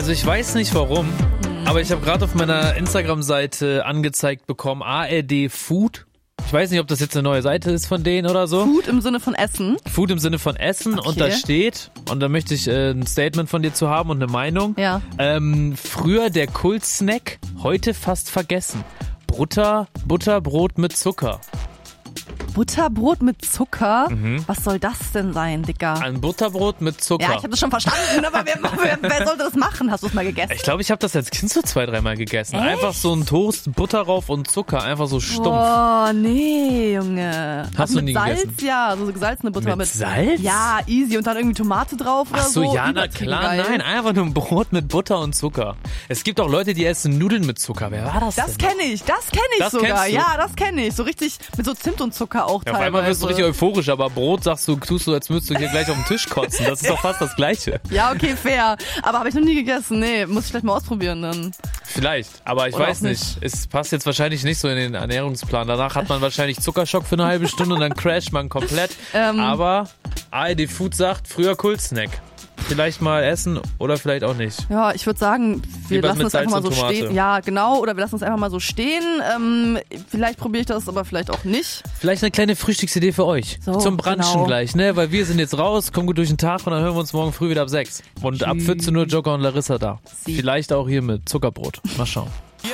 Also ich weiß nicht warum, aber ich habe gerade auf meiner Instagram-Seite angezeigt bekommen, ARD Food. Ich weiß nicht, ob das jetzt eine neue Seite ist von denen oder so. Food im Sinne von Essen? Food im Sinne von Essen. Okay. Und da steht, und da möchte ich ein Statement von dir zu haben und eine Meinung. Ja. Früher der Kultsnack, heute fast vergessen. Butterbrot mit Zucker. Butterbrot mit Zucker? Was soll das denn sein, Dicker? Ein Butterbrot mit Zucker. Ja, ich habe das schon verstanden, aber wer sollte das machen? Hast du es mal gegessen? Ich glaube, ich habe das als Kind so 2-3 Mal gegessen. Echt? Einfach so ein Toast, Butter rauf und Zucker, einfach so stumpf. Oh, nee, Junge. Hast du mit nie Salz, gegessen? ja, so gesalzene Butter Mit Salz? Ja, easy und dann irgendwie Tomate drauf oder Ach so, ja, na Übertrieben klar, geil. nein, einfach nur ein Brot mit Butter und Zucker. Es gibt auch Leute, die essen Nudeln mit Zucker. Wer war das Das denn? kenne ich Das sogar. kennst du? Ja, das kenne ich. So richtig mit so Zimt und Zucker auch Ja, auf teilweise. einmal wirst du richtig euphorisch, aber Brot tust du, als würdest du hier gleich auf den Tisch kotzen. Das ist doch fast das Gleiche. Ja, okay, fair. Aber habe ich noch nie gegessen. Nee, muss ich vielleicht mal ausprobieren dann. Vielleicht, aber ich Oder weiß auch nicht. nicht. Es passt jetzt wahrscheinlich nicht so in den Ernährungsplan. Danach hat man wahrscheinlich Zuckerschock für eine halbe Stunde und dann crasht man komplett. Aber ARD Food sagt, früher Kultsnack. Vielleicht mal essen oder vielleicht auch nicht. Ja, ich würde sagen, wir Lieber lassen mit es einfach mal Salz so und Tomate. stehen. Ja, genau. Oder wir lassen es einfach mal so stehen. Vielleicht probiere ich das, aber vielleicht auch nicht. Vielleicht eine kleine Frühstücksidee für euch. So, Zum Brunchen genau. gleich, ne? Weil wir sind jetzt raus, kommen gut durch den Tag und dann hören wir uns morgen früh wieder ab 6. Und ab 14 Uhr Joker und Larissa da. Sie. Vielleicht auch hier mit Zuckerbrot. Mal schauen.